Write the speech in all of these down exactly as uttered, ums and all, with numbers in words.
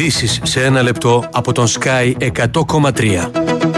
Ειδήσεις σε ένα λεπτό από τον Sky εκατό κόμμα τρία.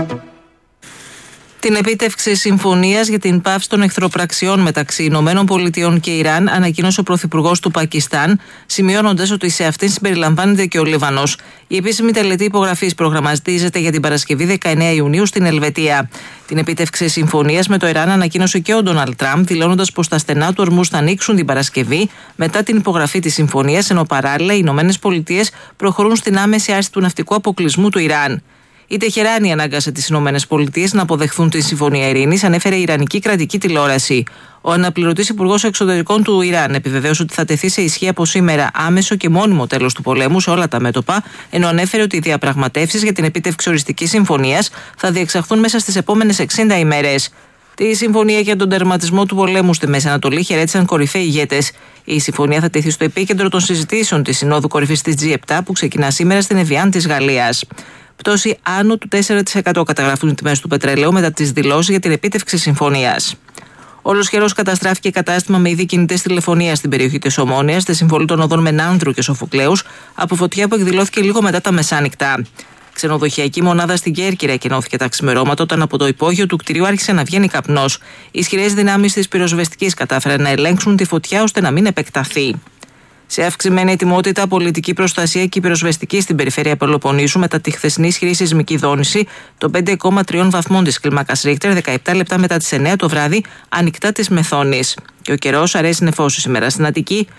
Την επίτευξη συμφωνίας για την πάυση των εχθροπραξιών μεταξύ Ηνωμένων Πολιτειών και Ιράν ανακοίνωσε ο Πρωθυπουργός του Πακιστάν, σημειώνοντας ότι σε αυτήν συμπεριλαμβάνεται και ο Λίβανος. Η επίσημη τελετή υπογραφής προγραμματίζεται για την Παρασκευή δεκαεννέα Ιουνίου στην Ελβετία. Την επίτευξη συμφωνίας με το Ιράν ανακοίνωσε και ο Ντόναλντ Τραμπ, δηλώνοντας πως τα στενά του ορμούς θα ανοίξουν την Παρασκευή μετά την υπογραφή της συμφωνίας, ενώ παράλληλα οι Ηνωμένες Πολιτείες προχωρούν στην άμεση άρση του ναυτικού αποκλεισμού του Ιράν. Η Τεχεράνη ανάγκασε τις Ηνωμένες Πολιτείες να αποδεχθούν τη Συμφωνία Ειρήνης, ανέφερε η Ιρανική κρατική τηλεόραση. Ο αναπληρωτής υπουργός εξωτερικών του Ιράν επιβεβαίωσε ότι θα τεθεί σε ισχύ από σήμερα άμεσο και μόνιμο τέλος του πολέμου σε όλα τα μέτωπα, ενώ ανέφερε ότι οι διαπραγματεύσεις για την επίτευξη οριστικής συμφωνίας θα διεξαχθούν μέσα στις επόμενες εξήντα ημέρες. Τη συμφωνία για τον τερματισμό του πολέμου στη Μέση Ανατολή χαιρέτησαν κορυφαίοι ηγέτες. Η συμφωνία θα τεθεί στο επίκεντρο των συζητήσεων της Συνόδου Κορυφής της τζι επτά που ξεκινά σήμερα στην Εβιάν της Γαλλίας. Πτώση άνω του τέσσερα τοις εκατό καταγραφούν οι τιμές του πετρελαίου μετά τις δηλώσεις για την επίτευξη συμφωνίας. Ολοσχερός καταστράφηκε κατάστημα με είδη κινητές τηλεφωνίας στην περιοχή της Ομόνοιας, στη συμβολή των οδών Μενάνδρου και Σοφοκλέους, από φωτιά που εκδηλώθηκε λίγο μετά τα μεσάνυχτα. Ξενοδοχειακή μονάδα στην Κέρκυρα εκενώθηκε τα ξημερώματα όταν από το υπόγειο του κτηρίου άρχισε να βγαίνει καπνός. Οι ισχυρές δυνάμεις της πυροσβεστικής κατάφεραν να ελέγξουν τη φωτιά ώστε να μην επεκταθεί. Σε αυξημένη ετοιμότητα, πολιτική προστασία και πυροσβεστική στην περιφέρεια Πελοποννήσου μετά τη χθεσινή ισχυρή σεισμική δόνηση των πέντε κόμμα τρία βαθμών της κλίμακας Ρίχτερ, δεκαεπτά λεπτά μετά τις εννέα το βράδυ, ανοιχτά της Μεθόνης. Και ο καιρός αρέσει νεφώσει σήμερα στην Αττική,